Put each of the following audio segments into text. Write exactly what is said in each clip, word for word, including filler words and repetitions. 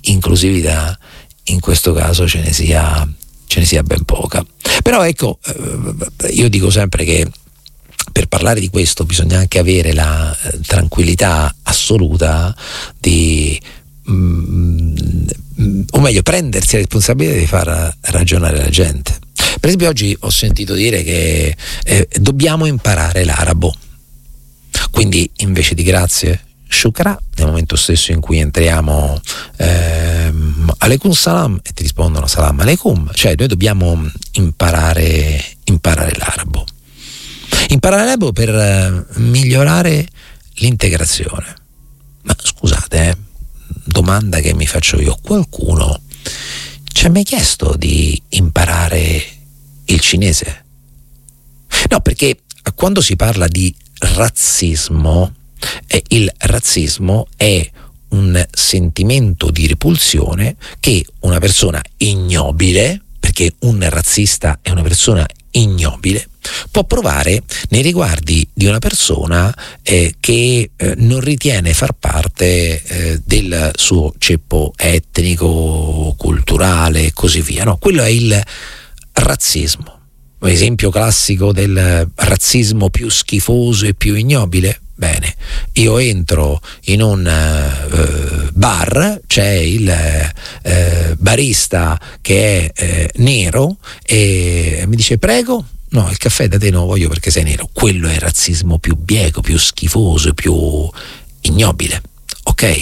inclusività in questo caso ce ne sia, ce ne sia ben poca. Però ecco, io dico sempre che per parlare di questo bisogna anche avere la eh, tranquillità assoluta di mm, o meglio prendersi la responsabilità di far ragionare la gente. Per esempio oggi ho sentito dire che eh, dobbiamo imparare l'arabo, quindi invece di grazie shukra, nel momento stesso in cui entriamo ehm, alaikum salam e ti rispondono salam alaikum, cioè noi dobbiamo imparare imparare l'arabo imparare l'arabo per eh, migliorare l'integrazione. Ma scusate, eh, domanda che mi faccio io: qualcuno ci ha mai chiesto di imparare il cinese? No, perché quando si parla di razzismo, eh, il razzismo è un sentimento di repulsione che una persona ignobile, perché un razzista è una persona ignobile, può provare nei riguardi di una persona eh, che eh, non ritiene far parte eh, del suo ceppo etnico, culturale e così via. No, quello è il razzismo. Esempio classico del razzismo più schifoso e più ignobile. Bene, io entro in un uh, bar, c'è il uh, barista che è uh, nero e mi dice prego, no, il caffè da te non lo voglio perché sei nero. Quello è il razzismo più bieco, più schifoso, più ignobile, ok?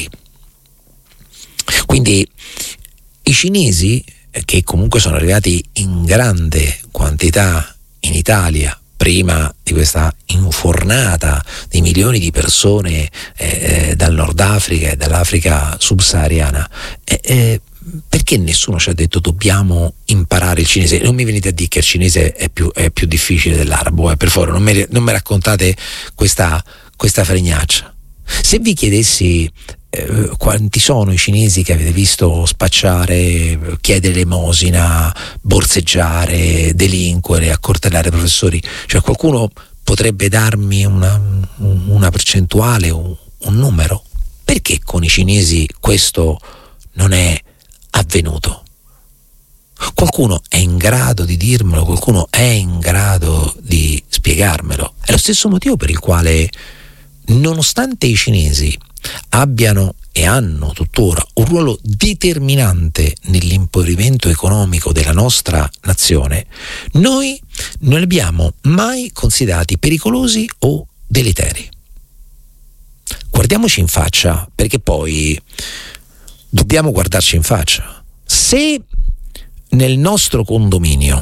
Quindi i cinesi, che comunque sono arrivati in grande quantità in Italia prima di questa infornata di milioni di persone eh, dal Nord Africa e dall'Africa subsahariana, eh, eh, perché nessuno ci ha detto dobbiamo imparare il cinese? Non mi venite a dire che il cinese è più, è più difficile dell'arabo, eh, per favore, non mi, non mi raccontate questa, questa fregnaccia. Se vi chiedessi eh, quanti sono i cinesi che avete visto spacciare, chiedere elemosina, borseggiare, delinquere, accoltellare professori, cioè qualcuno potrebbe darmi una, una percentuale, un, un numero? Perché con i cinesi questo non è avvenuto? Qualcuno è in grado di dirmelo, qualcuno è in grado di spiegarmelo. È lo stesso motivo per il quale, nonostante i cinesi abbiano e hanno tuttora un ruolo determinante nell'impoverimento economico della nostra nazione, noi non li abbiamo mai considerati pericolosi o deleteri. Guardiamoci in faccia, perché poi dobbiamo guardarci in faccia. Se nel nostro condominio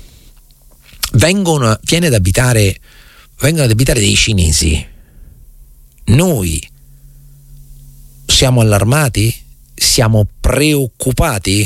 vengono, viene ad abitare, vengono ad abitare dei cinesi, noi siamo allarmati? Siamo preoccupati?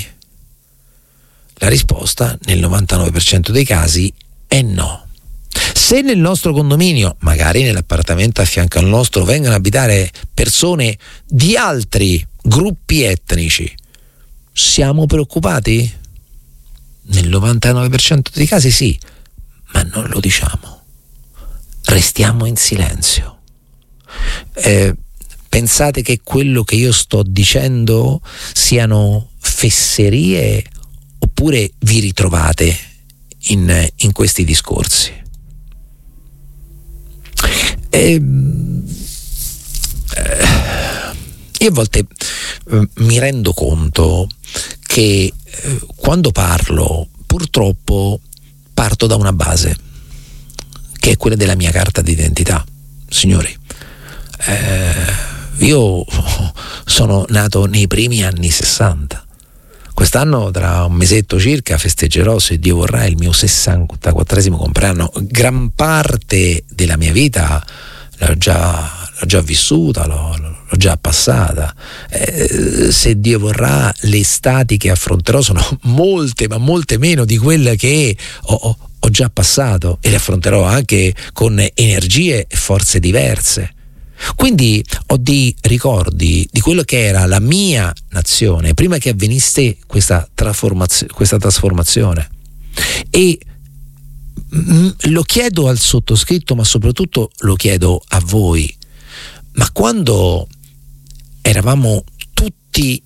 La risposta nel novantanove per cento dei casi è no. Se nel nostro condominio, magari nell'appartamento a fianco al nostro, vengono ad abitare persone di altri gruppi etnici, siamo preoccupati? Nel novantanove per cento dei casi sì, ma non lo diciamo. Restiamo in silenzio. Eh, pensate che quello che io sto dicendo siano fesserie oppure vi ritrovate in, in questi discorsi? Eh, eh, io a volte eh, mi rendo conto che eh, quando parlo purtroppo parto da una base che è quella della mia carta d'identità. Signori, eh, io sono nato nei primi anni sessanta. Quest'anno, tra un mesetto circa, festeggerò, se Dio vorrà, il mio sessantaquattresimo compleanno. Gran parte della mia vita l'ho già, l'ho già vissuta, l'ho, l'ho già passata. Eh, se Dio vorrà, le estati che affronterò sono molte, ma molte meno di quelle che ho, ho, ho già passato, e le affronterò anche con energie e forze diverse. Quindi ho dei ricordi di quello che era la mia nazione prima che avvenisse questa trasformazio- questa trasformazione, e mh, lo chiedo al sottoscritto, ma soprattutto lo chiedo a voi: ma quando eravamo tutti